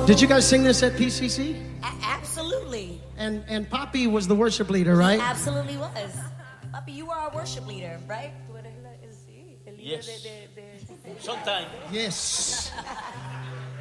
Did you guys sing this at PCC? Absolutely. And Poppy was the worship leader, right? Absolutely was. Papi, you were our worship leader, right? Yes. Sometimes. Yes.